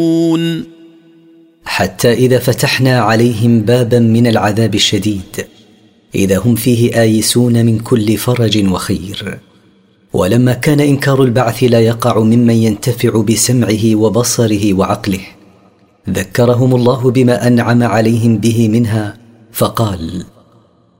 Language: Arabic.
حتى إذا فتحنا عليهم بابا من العذاب الشديد إذا هم فيه آيسون من كل فرج وخير. ولما كان إنكار البعث لا يقع ممن ينتفع بسمعه وبصره وعقله، ذكرهم الله بما أنعم عليهم به منها فقال: